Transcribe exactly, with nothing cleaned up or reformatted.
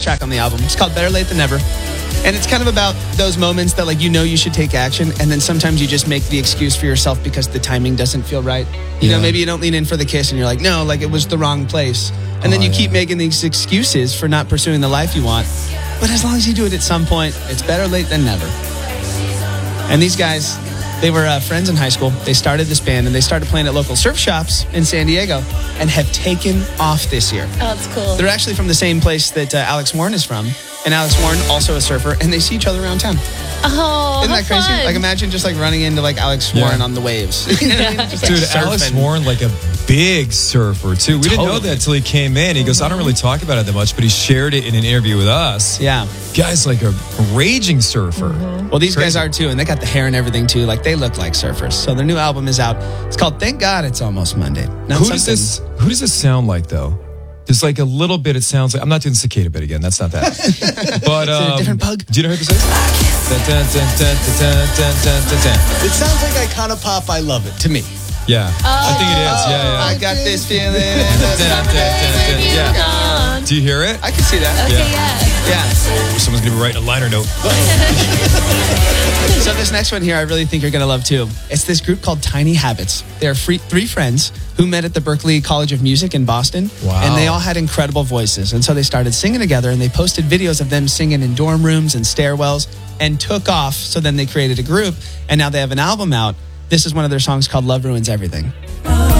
track on the album. It's called Better Late Than Never. And it's kind of about those moments that, like, you know you should take action, and then sometimes you just make the excuse for yourself because the timing doesn't feel right. You Yeah. know, maybe you don't lean in for the kiss, and you're like, no, like, it was the wrong place. And then Oh, you yeah. keep making these excuses for not pursuing the life you want. But as long as you do it at some point, it's better late than never. And these guys, they were uh, friends in high school. They started this band, and they started playing at local surf shops in San Diego and have taken off this year. Oh, that's cool. They're actually from the same place that uh, Alex Warren is from. And Alex Warren, also a surfer, and they see each other around town. Oh, Isn't how that crazy? fun. Like, imagine just like running into like Alex Yeah. Warren on the waves. You know what I mean? Just, like, Dude, Alex surfing. Warren, like a big surfer, too. We didn't know Totally. that till he came in. He goes, I don't really talk about it that much, but he shared it in an interview with us. Yeah. Guy's like a raging surfer. Well, these guys Crazy. are too, and they got the hair and everything too. Like, they look like surfers. So their new album is out. It's called Thank God It's Almost Monday. Not Who does something- this? Who does this sound like, though? There's like a little bit. It sounds like I'm not doing the cicada bit again. That's not that. But um, it a different bug? Do you know who this is? Dun, dun, dun, dun, dun, dun, dun, dun, dun. It sounds like Icona Pop. I love it. To me. Yeah, I think it is. Yeah, yeah. I got this feeling. Dun, dun, dun, dun, yeah. Do you hear it? I can see that. Okay, Yeah. yeah. Yeah. Oh, someone's gonna be writing a liner note. So this next one here, I really think you're going to love too. It's this group called Tiny Habits. They're free, three friends who met at the Berklee College of Music in Boston. Wow. And they all had incredible voices. And so they started singing together, and they posted videos of them singing in dorm rooms and stairwells and took off. So then they created a group, and now they have an album out. This is one of their songs called Love Ruins Everything.